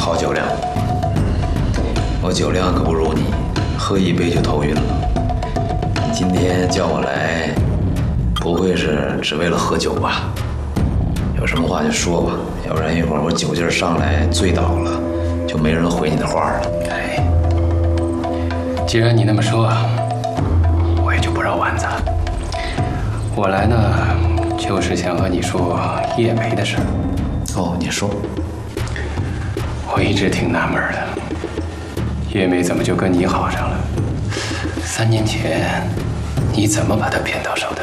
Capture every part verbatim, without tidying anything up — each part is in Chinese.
好酒量，我酒量可不如你，喝一杯就头晕了。你今天叫我来，不会是只为了喝酒吧？有什么话就说吧，要不然一会儿我酒劲儿上来醉倒了，就没人回你的话了。 哎，既然你那么说，我也就不绕弯子了。我来呢，就是想和你说叶梅的事儿。 哦，你说。 我一直挺纳闷的，叶梅怎么就跟你好上了？三年前，你怎么把她骗到手的？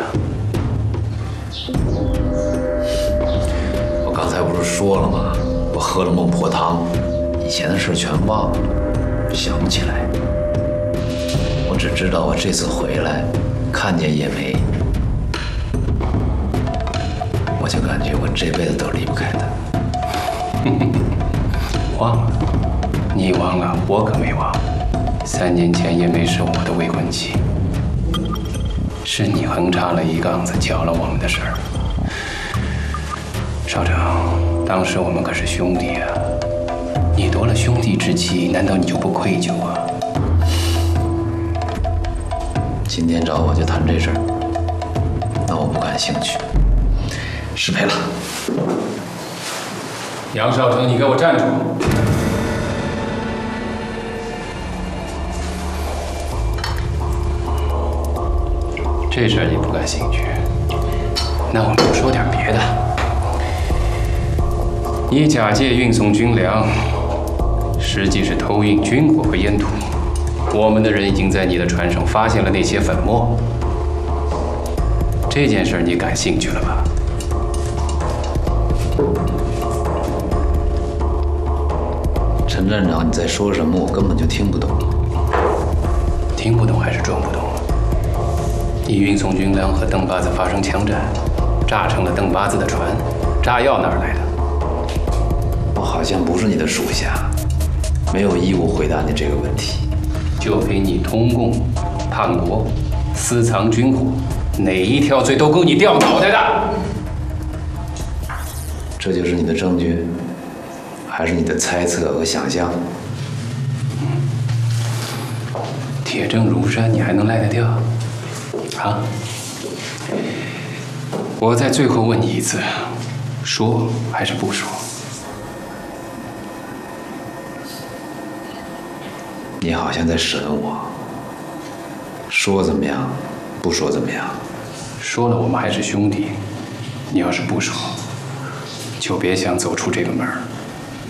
我刚才不是说了吗？我喝了孟婆汤，以前的事全忘了，想不起来。我只知道我这次回来，看见叶梅，我就感觉我这辈子都离不开她。 忘了？你忘了，我可没忘。三年前叶梅是我的未婚妻，是你横插了一杠子，搅了我们的事儿。少成，当时我们可是兄弟啊！你夺了兄弟之妻，难道你就不愧疚啊？ 今天找我就谈这事儿，那我不感兴趣，失陪了。 杨少成，你给我站住！这事儿你不感兴趣，那我们就说点别的。你假借运送军粮，实际是偷运军火和烟土。我们的人已经在你的船上发现了那些粉末。这件事儿你感兴趣了吧？ 陈站长，你在说什么？我根本就听不懂。 听不懂还是装不懂？你运送军粮和邓八子发生枪战，炸成了邓八子的船，炸药哪儿来的？ 我好像不是你的属下，没有义务回答你这个问题。 就凭你通共、叛国、私藏军火，哪一条罪都够你掉脑袋的。 这就是你的证据？还是你的猜测和想象？ 铁证如山，你还能赖得掉？啊！我再最后问你一次，说还是不说？ 你好像在审我。说怎么样？不说怎么样？ 说了，我们还是兄弟。你要是不说，就别想走出这个门儿。